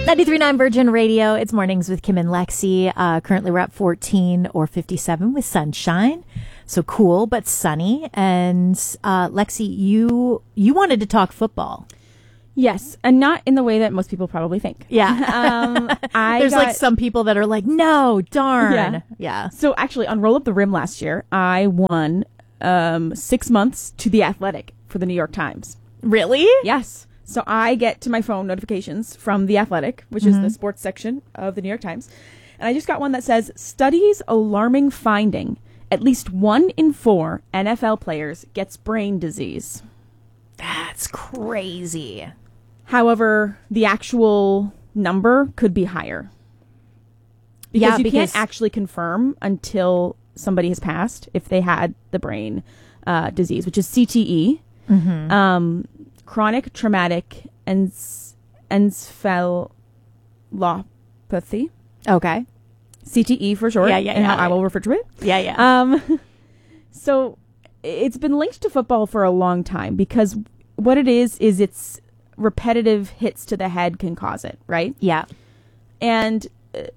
93.9 Virgin Radio. It's Mornings with Kim and Lexi. Currently we're at 14 or 57 with sunshine. So cool, but sunny. And Lexi, you wanted to talk football. Yes, and not in the way that most people probably think. Yeah. There's like some people that are like, no, darn. Yeah. So actually, on Roll Up the Rim last year, I won 6 months to The Athletic for the New York Times. Really? Yes. So I get to my phone notifications from The Athletic, which is the sports section of the New York Times. And I just got one that says, studies alarming finding. At least 1 in 4 NFL players gets brain disease. That's crazy. However, the actual number could be higher. Because you can't actually confirm until somebody has passed if they had the brain disease, which is CTE. Chronic traumatic encephalopathy. Okay. CTE for short. Yeah. How I will refer to it. Yeah. So it's been linked to football for a long time because what it is it's repetitive hits to the head can cause it, right? Yeah. And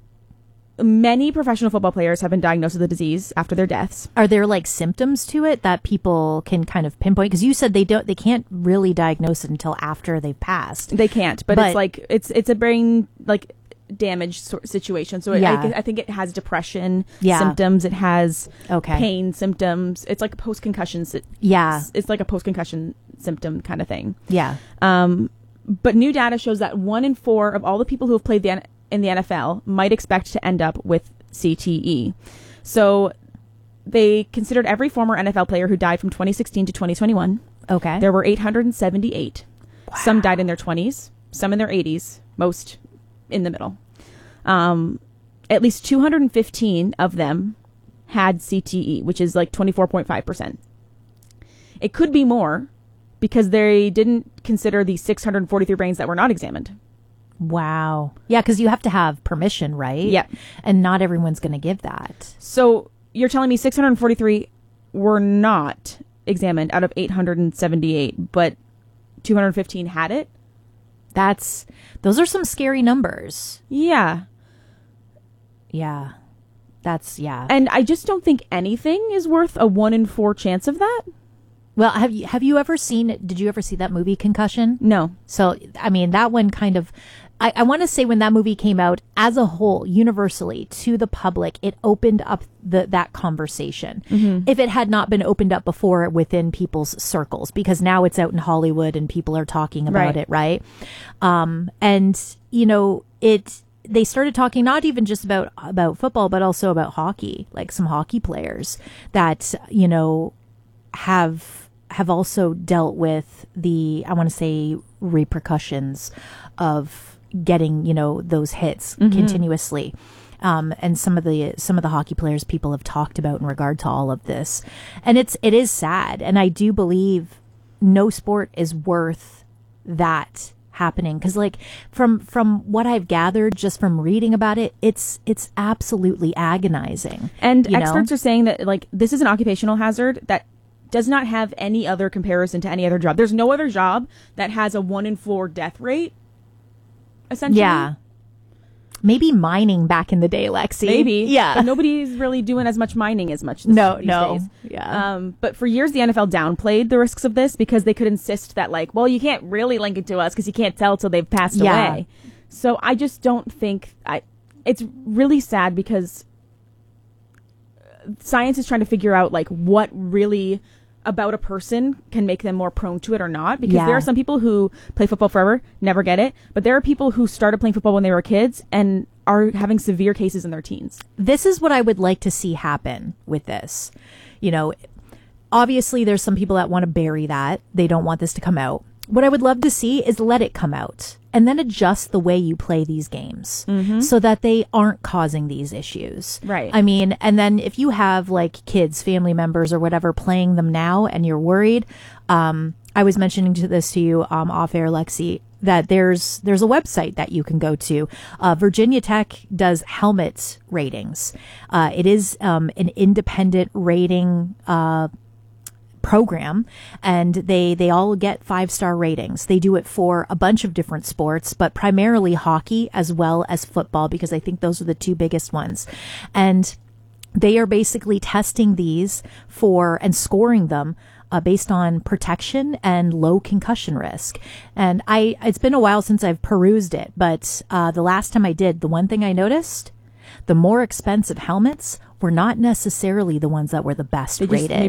many professional football players have been diagnosed with the disease after their deaths. Are there like symptoms to it that people can kind of pinpoint? Because you said they can't really diagnose it until after they've passed. They can't, but it's like it's a brain like damage situation. So I think it has depression symptoms. It has pain symptoms. It's like post concussion. It's like a post concussion symptom kind of thing. Yeah. But new data shows that 1 in 4 of all the people who have played in the NFL might expect to end up with CTE. So they considered every former NFL player who died from 2016 to 2021. Okay. There were 878. Wow. Some died in their 20s, some in their 80s, most in the middle. At least 215 of them had CTE, which is like 24.5%. It could be more because they didn't consider the 643 brains that were not examined. Wow. Yeah, because you have to have permission, right? Yeah. And not everyone's going to give that. So you're telling me 643 were not examined out of 878, but 215 had it? Those are some scary numbers. Yeah. Yeah. And I just don't think anything is worth a 1 in 4 chance of that. Well, did you ever see that movie Concussion? No. So, I mean, that one kind of, I want to say when that movie came out, as a whole, universally, to the public, it opened up that conversation. Mm-hmm. If it had not been opened up before within people's circles, because now it's out in Hollywood and people are talking about it, right? And, you know, they started talking not even just about football, but also about hockey, like some hockey players that, you know, have also dealt with the, I want to say, repercussions of getting, you know, those hits continuously. And some of the hockey players people have talked about in regard to all of this. And it is sad. And I do believe no sport is worth that happening. Because like from what I've gathered just from reading about it, it's absolutely agonizing. And experts are saying that like this is an occupational hazard that does not have any other comparison to any other job. There's no other job that has a 1 in 4 death rate, essentially. Yeah. Maybe mining back in the day, Lexi. Maybe. Yeah. But nobody's really doing as much mining as much these days. Yeah. But for years, the NFL downplayed the risks of this because they could insist that, like, well, you can't really link it to us because you can't tell till they've passed away. So I just don't think... It's really sad because science is trying to figure out, like, what really... about a person can make them more prone to it or not, because there are some people who play football forever, never get it, but there are people who started playing football when they were kids and are having severe cases in their teens. This is what I would like to see happen with this. You know, obviously there's some people that want to bury that. They don't want this to come out. What I would love to see is let it come out and then adjust the way you play these games so that they aren't causing these issues. Right. I mean, and then if you have like kids, family members or whatever playing them now and you're worried, I was mentioning this to you off air, Lexi, that there's a website that you can go to. Virginia Tech does helmet ratings. It is an independent rating program, and they all get 5-star ratings. They do it for a bunch of different sports, but primarily hockey as well as football, because I think those are the two biggest ones. And they are basically testing these for and scoring them based on protection and low concussion risk. And it's been a while since I've perused it, but the last time I did, the one thing I noticed, the more expensive helmets were not necessarily the ones that were the best rated.